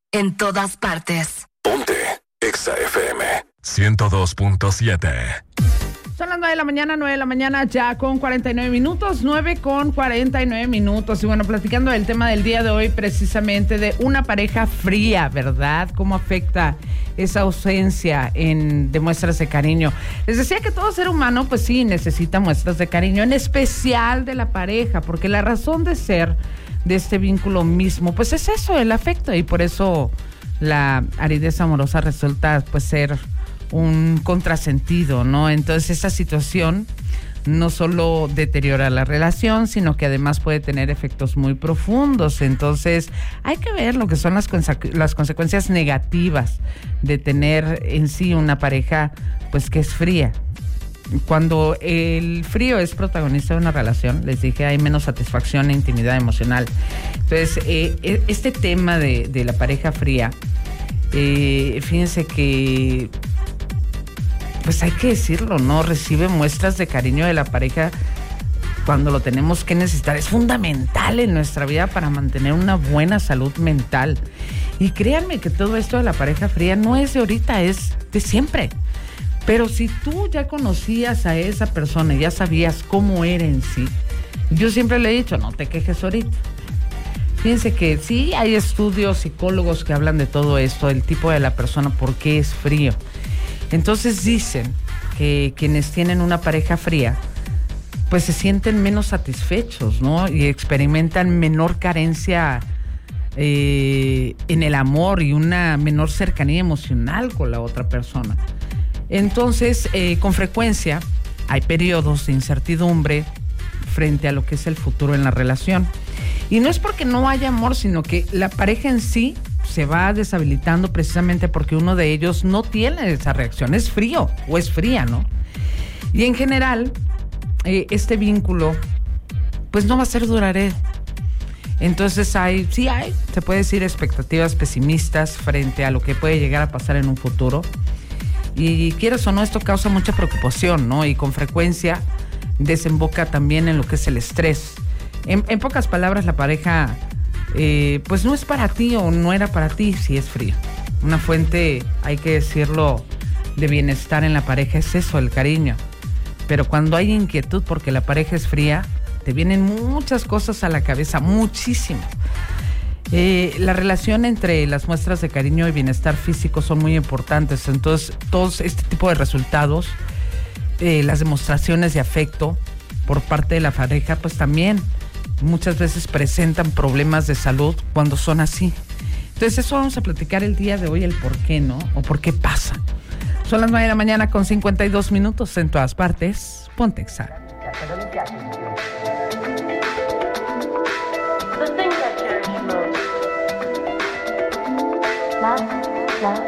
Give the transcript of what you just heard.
en todas partes. Ponte Exa FM 102.7. Son las 9 de la mañana ya con 49 minutos, 9:49. Y bueno, platicando del tema del día de hoy, precisamente de una pareja fría, ¿verdad? ¿Cómo afecta esa ausencia de muestras de cariño? Les decía que todo ser humano, pues sí, necesita muestras de cariño, en especial de la pareja, porque la razón de ser de este vínculo mismo, pues es eso, el afecto, y por eso la aridez amorosa resulta, pues, ser un contrasentido, ¿no? Entonces esta situación no solo deteriora la relación, sino que además puede tener efectos muy profundos. Entonces hay que ver lo que son las consecuencias negativas de tener en sí una pareja, pues, que es fría. Cuando el frío es protagonista de una relación, les dije, hay menos satisfacción e intimidad emocional. Entonces este tema de la pareja fría, fíjense que, pues hay que decirlo, ¿no? Recibe muestras de cariño de la pareja cuando lo tenemos que necesitar. Es fundamental en nuestra vida para mantener una buena salud mental. Y créanme que todo esto de la pareja fría no es de ahorita, es de siempre. Pero si tú ya conocías a esa persona y ya sabías cómo era en sí, yo siempre le he dicho, no te quejes ahorita. Fíjense que sí hay estudios, psicólogos que hablan de todo esto, del tipo de la persona, por qué es frío. Entonces dicen que quienes tienen una pareja fría, pues se sienten menos satisfechos, ¿no? Y experimentan menor carencia en el amor y una menor cercanía emocional con la otra persona. Entonces, con frecuencia hay periodos de incertidumbre frente a lo que es el futuro en la relación. Y no es porque no haya amor, sino que la pareja en sí se va deshabilitando precisamente porque uno de ellos no tiene esa reacción, es frío o es fría, ¿no? Y en general, este vínculo, pues no va a ser duradero. Entonces se puede decir, expectativas pesimistas frente a lo que puede llegar a pasar en un futuro. Y quieras o no, esto causa mucha preocupación, ¿no? Y con frecuencia desemboca también en lo que es el estrés. En pocas palabras, la pareja, pues no es para ti o no era para ti si es frío. Una fuente, hay que decirlo, de bienestar en la pareja es eso, el cariño. Pero cuando hay inquietud porque la pareja es fría, te vienen muchas cosas a la cabeza, muchísimas. La relación entre las muestras de cariño y bienestar físico son muy importantes. Entonces, todos este tipo de resultados, las demostraciones de afecto por parte de la pareja, pues también muchas veces presentan problemas de salud cuando son así. Entonces eso vamos a platicar el día de hoy, el por qué, ¿no? O por qué pasa. Son las 9:52 en todas partes. Ponte Exa.